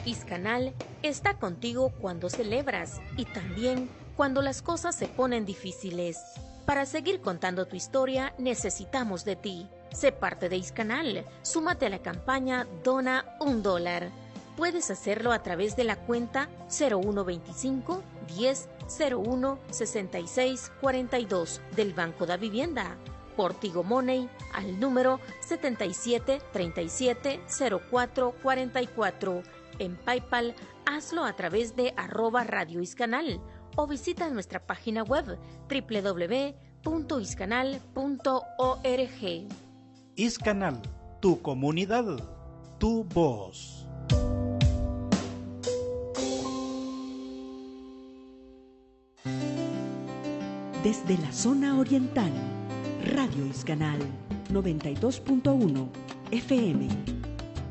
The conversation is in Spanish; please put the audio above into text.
Iscanal está contigo cuando celebras y también cuando las cosas se ponen difíciles. Para seguir contando tu historia, necesitamos de ti. Sé parte de Iscanal. Súmate a la campaña Dona $1. Puedes hacerlo a través de la cuenta 0125 10 01 66 42 del Banco da Vivienda. Por Tigo Money al número 77 37 04 44. En PayPal, hazlo a través de @Radio Iscanal o visita nuestra página web www.iscanal.org. Iscanal, tu comunidad, tu voz. Desde la zona oriental, Radio Iscanal 92.1 FM.